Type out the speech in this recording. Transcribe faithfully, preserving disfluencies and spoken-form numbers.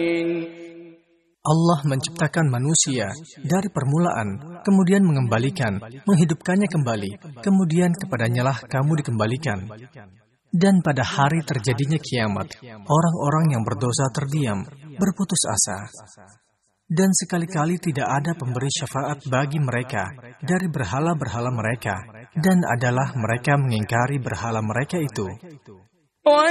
Allah menciptakan manusia dari permulaan, kemudian mengembalikan, menghidupkannya kembali, kemudian kepadanyalah kamu dikembalikan. Dan pada hari terjadinya kiamat, orang-orang yang berdosa terdiam, berputus asa. Dan sekali-kali tidak ada pemberi syafaat bagi mereka dari berhala-berhala mereka, dan adalah mereka mengingkari berhala mereka itu.